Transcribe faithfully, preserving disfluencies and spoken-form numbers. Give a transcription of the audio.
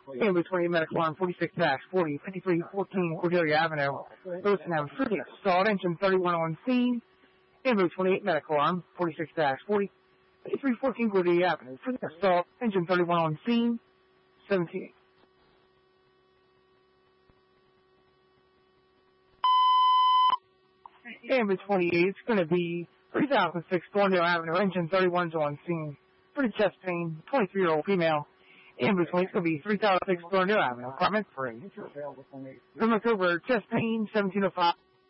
Ambulance twenty-eight medical arm forty-six dash forty, fifty-three fourteen Cordelia Avenue. Wilson Avenue, fruity assault, engine thirty-one on scene. Ambulance twenty-eight medical arm forty-six dash forty, fifty-three fourteen Cordelia Avenue. Fruity assault, engine thirty-one on scene. seventeen. Ambulance twenty-eight, it's going to be three thousand six Thorndale Avenue, engine thirty-one's on scene. Pretty chest pain, twenty-three-year-old female. Ambulance twenty, it's going to be three thousand six Thorndale Avenue, apartment three. Come over, chest pain, seventeen oh five.